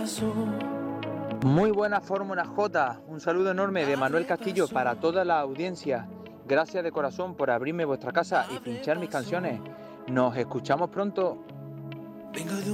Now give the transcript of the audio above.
Muy buena Fórmula J, un saludo enorme de Manuel Castillo para toda la audiencia. Gracias de corazón por abrirme vuestra casa y pinchar mis canciones. Nos escuchamos pronto.